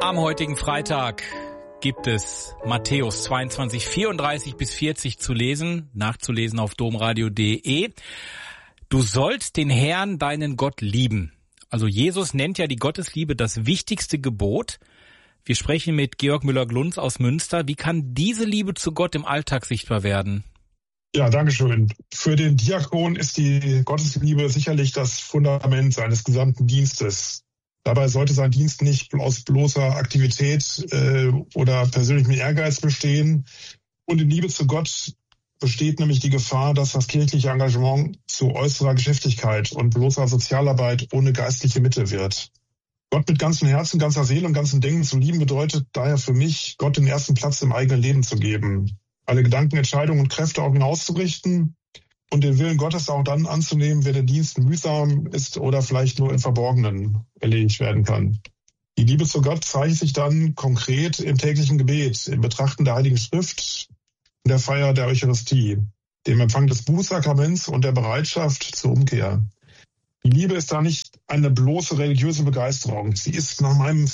Am heutigen Freitag gibt es Matthäus 22, 34 bis 40 zu lesen, nachzulesen auf domradio.de. Du sollst den Herrn, deinen Gott, lieben. Also Jesus nennt ja die Gottesliebe das wichtigste Gebot. Wir sprechen mit Georg Müller-Glunz aus Münster. Wie kann diese Liebe zu Gott im Alltag sichtbar werden? Ja, danke schön. Für den Diakon ist die Gottesliebe sicherlich das Fundament seines gesamten Dienstes. Dabei sollte sein Dienst nicht aus bloßer Aktivität oder persönlichem Ehrgeiz bestehen. Und in Liebe zu Gott besteht nämlich die Gefahr, dass das kirchliche Engagement zu äußerer Geschäftigkeit und bloßer Sozialarbeit ohne geistliche Mitte wird. Gott mit ganzem Herzen, ganzer Seele und ganzem Denken zu lieben bedeutet daher für mich, Gott den ersten Platz im eigenen Leben zu geben. Alle Gedanken, Entscheidungen und Kräfte auf ihn auszurichten und den Willen Gottes auch dann anzunehmen, wenn der Dienst mühsam ist oder vielleicht nur im Verborgenen erledigt werden kann. Die Liebe zu Gott zeigt sich dann konkret im täglichen Gebet, im Betrachten der Heiligen Schrift, in der Feier der Eucharistie, dem Empfang des Bußsakraments und der Bereitschaft zur Umkehr. Die Liebe ist da nicht eine bloße religiöse Begeisterung. Sie ist nach meinem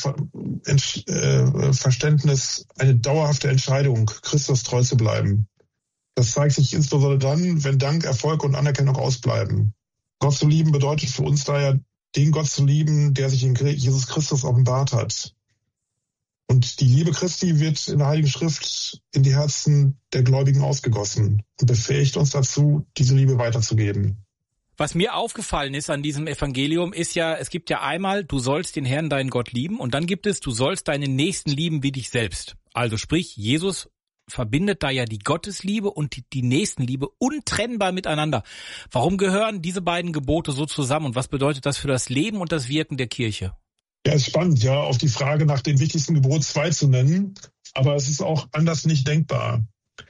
Verständnis eine dauerhafte Entscheidung, Christus treu zu bleiben. Das zeigt sich insbesondere dann, wenn Dank, Erfolg und Anerkennung ausbleiben. Gott zu lieben bedeutet für uns daher, den Gott zu lieben, der sich in Jesus Christus offenbart hat. Und die Liebe Christi wird in der Heiligen Schrift in die Herzen der Gläubigen ausgegossen und befähigt uns dazu, diese Liebe weiterzugeben. Was mir aufgefallen ist an diesem Evangelium ist ja, es gibt ja einmal, du sollst den Herrn, deinen Gott lieben, und dann gibt es, du sollst deinen Nächsten lieben wie dich selbst. Also sprich, Jesus verbindet da ja die Gottesliebe und die Nächstenliebe untrennbar miteinander. Warum gehören diese beiden Gebote so zusammen und was bedeutet das für das Leben und das Wirken der Kirche? Ja, ist spannend, ja, auf die Frage nach dem wichtigsten Gebot 2 zu nennen, aber es ist auch anders nicht denkbar.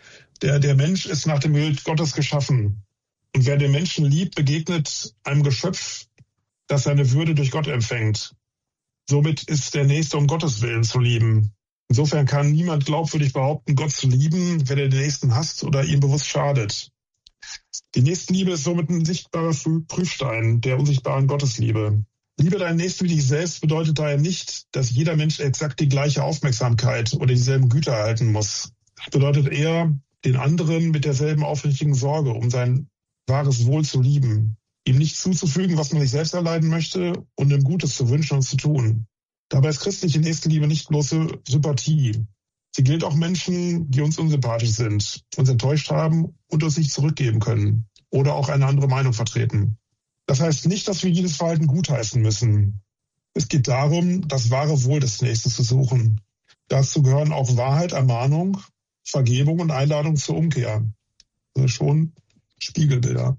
Der Mensch ist nach dem Bild Gottes geschaffen. Und wer den Menschen liebt, begegnet einem Geschöpf, das seine Würde durch Gott empfängt. Somit ist der Nächste um Gottes Willen zu lieben. Insofern kann niemand glaubwürdig behaupten, Gott zu lieben, wenn er den Nächsten hasst oder ihm bewusst schadet. Die Nächstenliebe ist somit ein sichtbarer Prüfstein der unsichtbaren Gottesliebe. Liebe deinen Nächsten wie dich selbst bedeutet daher nicht, dass jeder Mensch exakt die gleiche Aufmerksamkeit oder dieselben Güter erhalten muss. Es bedeutet eher, den anderen mit derselben aufrichtigen Sorge um sein wahres Wohl zu lieben, ihm nicht zuzufügen, was man sich selbst erleiden möchte und ihm Gutes zu wünschen und zu tun. Dabei ist christliche Nächstenliebe nicht bloße Sympathie. Sie gilt auch Menschen, die uns unsympathisch sind, uns enttäuscht haben und uns nicht zurückgeben können oder auch eine andere Meinung vertreten. Das heißt nicht, dass wir jedes Verhalten gutheißen müssen. Es geht darum, das wahre Wohl des Nächsten zu suchen. Dazu gehören auch Wahrheit, Ermahnung, Vergebung und Einladung zur Umkehr. Also schon Spiegelbilder.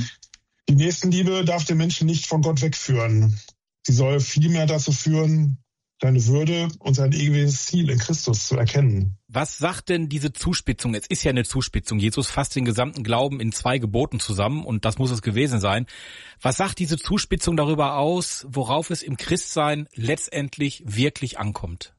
Die Nächstenliebe darf den Menschen nicht von Gott wegführen. Sie soll vielmehr dazu führen, seine Würde und sein ewiges Ziel in Christus zu erkennen. Was sagt denn diese Zuspitzung? Es ist ja eine Zuspitzung. Jesus fasst den gesamten Glauben in 2 Geboten zusammen und das muss es gewesen sein. Was sagt diese Zuspitzung darüber aus, worauf es im Christsein letztendlich wirklich ankommt?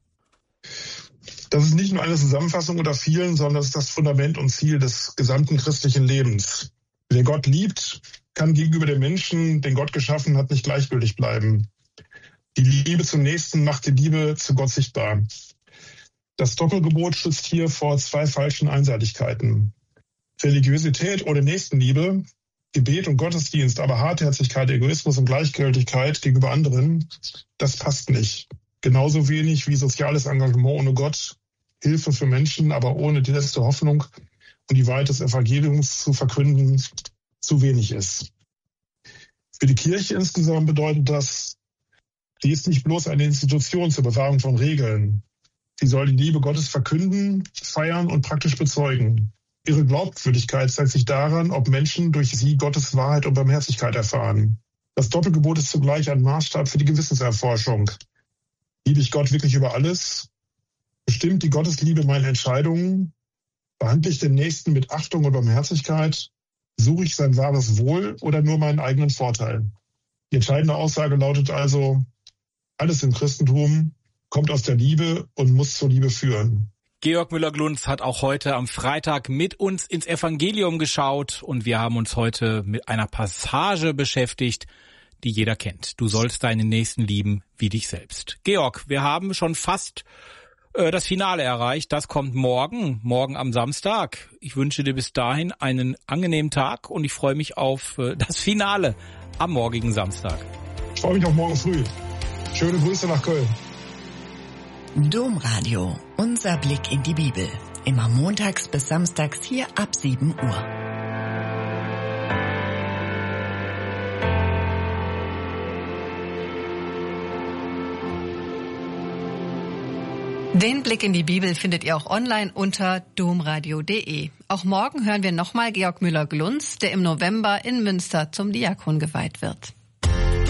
Das ist nicht nur eine Zusammenfassung unter vielen, sondern es ist das Fundament und Ziel des gesamten christlichen Lebens. Wer Gott liebt, kann gegenüber dem Menschen, den Gott geschaffen hat, nicht gleichgültig bleiben. Die Liebe zum Nächsten macht die Liebe zu Gott sichtbar. Das Doppelgebot schützt hier vor 2 falschen Einseitigkeiten. Religiosität ohne Nächstenliebe, Gebet und Gottesdienst, aber Hartherzigkeit, Egoismus und Gleichgültigkeit gegenüber anderen, das passt nicht. Genauso wenig wie soziales Engagement ohne Gott, Hilfe für Menschen, aber ohne die letzte Hoffnung und die Wahrheit des Evangeliums zu verkünden, zu wenig ist. Für die Kirche insgesamt bedeutet das, sie ist nicht bloß eine Institution zur Bewahrung von Regeln. Sie soll die Liebe Gottes verkünden, feiern und praktisch bezeugen. Ihre Glaubwürdigkeit zeigt sich daran, ob Menschen durch sie Gottes Wahrheit und Barmherzigkeit erfahren. Das Doppelgebot ist zugleich ein Maßstab für die Gewissenserforschung. Liebe ich Gott wirklich über alles? Bestimmt die Gottesliebe meine Entscheidungen? Behandle ich den Nächsten mit Achtung und Barmherzigkeit? Suche ich sein wahres Wohl oder nur meinen eigenen Vorteil? Die entscheidende Aussage lautet also, alles im Christentum kommt aus der Liebe und muss zur Liebe führen. Georg Müller-Glunz hat auch heute am Freitag mit uns ins Evangelium geschaut und wir haben uns heute mit einer Passage beschäftigt, die jeder kennt. Du sollst deinen Nächsten lieben wie dich selbst. Georg, wir haben schon fast das Finale erreicht. Das kommt morgen am Samstag. Ich wünsche dir bis dahin einen angenehmen Tag und ich freue mich auf das Finale am morgigen Samstag. Ich freue mich auf morgen früh. Schöne Grüße nach Köln. Domradio, unser Blick in die Bibel. Immer montags bis samstags hier ab 7 Uhr. Den Blick in die Bibel findet ihr auch online unter domradio.de. Auch morgen hören wir nochmal Georg Müller-Glunz, der im November in Münster zum Diakon geweiht wird.